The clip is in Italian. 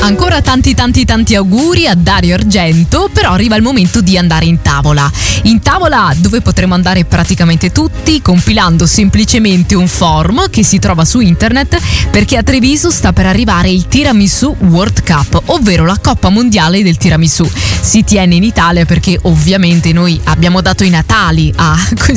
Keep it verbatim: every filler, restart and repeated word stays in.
Ancora tanti tanti tanti auguri a Dario Argento, però arriva il momento di andare in tavola. In tavola dove potremo andare praticamente tutti, compilando semplicemente un form che si trova su internet, perché a Treviso sta per arrivare il Tiramisù World Cup, ovvero la Coppa Mondiale del Tiramisù. Si tiene in Italia perché ovviamente noi abbiamo dato i natali a